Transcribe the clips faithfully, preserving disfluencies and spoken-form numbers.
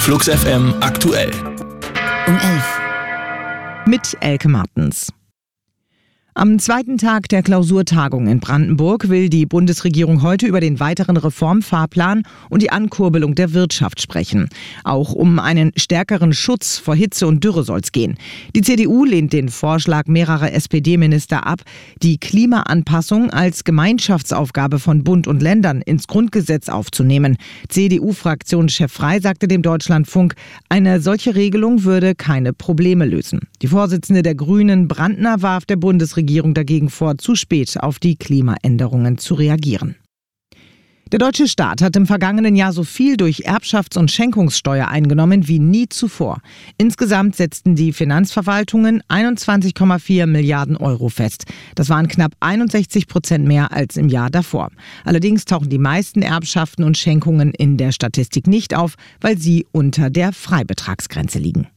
Flux F M aktuell. Um elf. Mit Elke Martens. Am zweiten Tag der Klausurtagung in Brandenburg will die Bundesregierung heute über den weiteren Reformfahrplan und die Ankurbelung der Wirtschaft sprechen. Auch um einen stärkeren Schutz vor Hitze und Dürre soll es gehen. Die C D U lehnt den Vorschlag mehrerer S P D-Minister ab, die Klimaanpassung als Gemeinschaftsaufgabe von Bund und Ländern ins Grundgesetz aufzunehmen. C D U-Fraktionschef Frey sagte dem Deutschlandfunk, eine solche Regelung würde keine Probleme lösen. Die Vorsitzende der Grünen, Brandner, warf der Bundesregierung dagegen vor, zu spät auf die Klimaänderungen zu reagieren. Der deutsche Staat hat im vergangenen Jahr so viel durch Erbschafts- und Schenkungssteuer eingenommen wie nie zuvor. Insgesamt setzten die Finanzverwaltungen einundzwanzig Komma vier Milliarden Euro fest. Das waren knapp einundsechzig Prozent mehr als im Jahr davor. Allerdings tauchen die meisten Erbschaften und Schenkungen in der Statistik nicht auf, weil sie unter der Freibetragsgrenze liegen.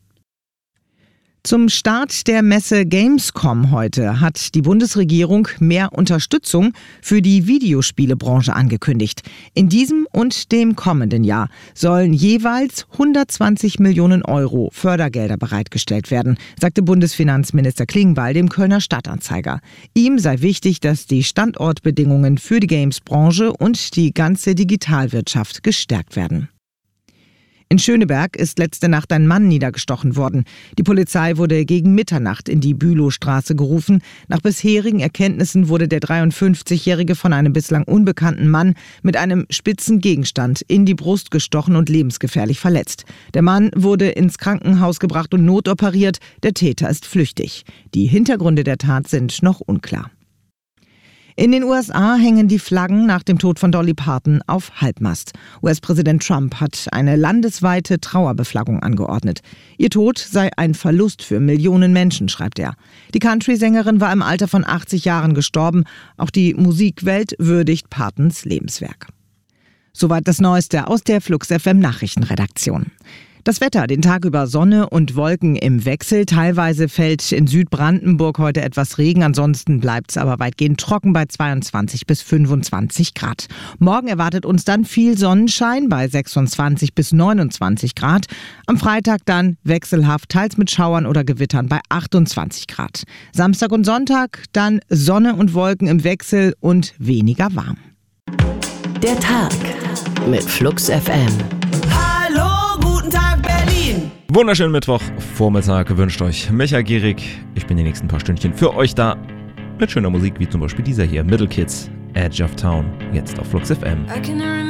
Zum Start der Messe Gamescom heute hat die Bundesregierung mehr Unterstützung für die Videospielebranche angekündigt. In diesem und dem kommenden Jahr sollen jeweils hundertzwanzig Millionen Euro Fördergelder bereitgestellt werden, sagte Bundesfinanzminister Klingbeil dem Kölner Stadtanzeiger. Ihm sei wichtig, dass die Standortbedingungen für die Games-Branche und die ganze Digitalwirtschaft gestärkt werden. In Schöneberg ist letzte Nacht ein Mann niedergestochen worden. Die Polizei wurde gegen Mitternacht in die Bülowstraße gerufen. Nach bisherigen Erkenntnissen wurde der dreiundfünfzigjährige von einem bislang unbekannten Mann mit einem spitzen Gegenstand in die Brust gestochen und lebensgefährlich verletzt. Der Mann wurde ins Krankenhaus gebracht und notoperiert. Der Täter ist flüchtig. Die Hintergründe der Tat sind noch unklar. In den U S A hängen die Flaggen nach dem Tod von Dolly Parton auf Halbmast. U S-Präsident Trump hat eine landesweite Trauerbeflaggung angeordnet. Ihr Tod sei ein Verlust für Millionen Menschen, schreibt er. Die Country-Sängerin war im Alter von achtzig Jahren gestorben. Auch die Musikwelt würdigt Partons Lebenswerk. Soweit das Neueste aus der Flux F M Nachrichtenredaktion. Das Wetter, den Tag über Sonne und Wolken im Wechsel. Teilweise fällt in Südbrandenburg heute etwas Regen. Ansonsten bleibt es aber weitgehend trocken bei zweiundzwanzig bis fünfundzwanzig Grad. Morgen erwartet uns dann viel Sonnenschein bei sechsundzwanzig bis neunundzwanzig Grad. Am Freitag dann wechselhaft, teils mit Schauern oder Gewittern bei achtundzwanzig Grad. Samstag und Sonntag dann Sonne und Wolken im Wechsel und weniger warm. Der Tag mit Flux F M. Wunderschönen Mittwochvormittag wünscht euch Micha Gierig. Ich bin die nächsten paar Stündchen für euch da mit schöner Musik wie zum Beispiel dieser hier, Middle Kids, Edge of Town, jetzt auf Flux F M.